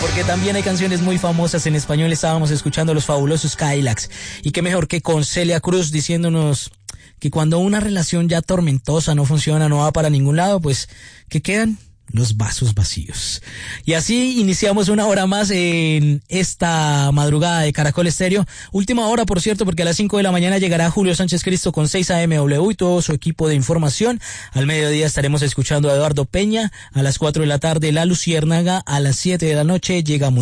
porque también hay canciones muy famosas en español. Estábamos escuchando a los fabulosos Cadillacs, y qué mejor que con Celia Cruz diciéndonos que cuando una relación ya tormentosa no funciona, no va para ningún lado, pues que quedan los vasos vacíos. Y así iniciamos una hora más en esta madrugada de Caracol Estéreo. Última hora, por cierto, porque a las 5 de la mañana llegará Julio Sánchez Cristo con 6 AMW y todo su equipo de información. Al mediodía estaremos escuchando a Eduardo Peña. A las 4 de la tarde, La Luciérnaga. A las 7 de la noche llega